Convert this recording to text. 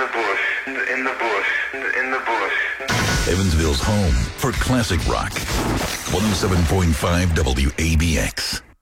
the bush, in the bush, in the bush. Evansville's home for classic rock. 107.5 WABX.